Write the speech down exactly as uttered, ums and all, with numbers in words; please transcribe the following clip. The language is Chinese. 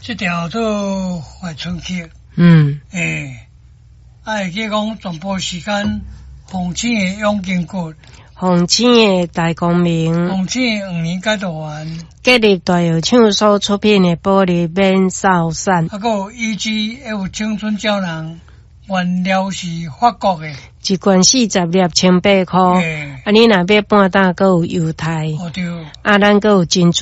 这条做怀春曲， 嗯， 诶，啊，会记讲传播时间，红星的永经过， 红星的大光明， 红星的五年解读完， 建立大药厂所出品的玻璃免扫伞， 啊，还有以及还有青春胶囊，原料是法国的， 一罐四十粒千八块， 诶， 啊，你若要半打，还有犹太， 哦对， 啊，咱还有珍珠。